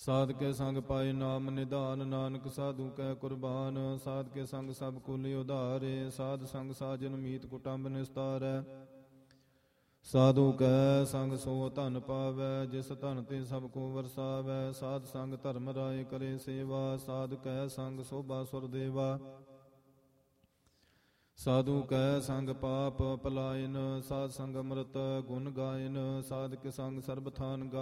ਸਾਧ ਕੇ ਸੰਗ ਪਾਏ ਨਾਮ ਨਿਧਾਨ, ਨਾਨਕ ਸਾਧੂ ਕੈ ਕੁਰਬਾਨ। ਸਾਧ ਕੇ ਸੰਗ ਸਭ ਕੁਲ ਉਧਾਰੇ, ਸਾਧ ਸੰਗ ਸਾਜਨ ਮੀਤ ਕੁਟੰਬ ਨਿਸਤਾਰੈ। ਸਾਧੂ ਕੈ ਸੰਗ ਸੋ ਧਨ ਪਾਵੈ, ਜਿਸ ਧਨ ਤੇ ਸਭ ਕੋ ਵਰਸਾਵੈ। ਸਾਧ ਸੰਗ ਧਰਮ ਰਾਏ ਕਰੇ ਸੇਵਾ, ਸਾਧ ਕੈ ਸੰਗ ਸੋਭਾ ਸੁਰ ਦੇਵਾ। ਸਾਧੂ ਕੈ ਸੰਗ ਪਾਪ ਪਲਾਇਨ, ਸਾਧ ਸੰਗ ਅੰਮ੍ਰਿਤ ਗੁਣ ਗਾਇਨ। ਸਾਧ ਕੇ ਸੰਗ ਸਰਬ ਥਾਨ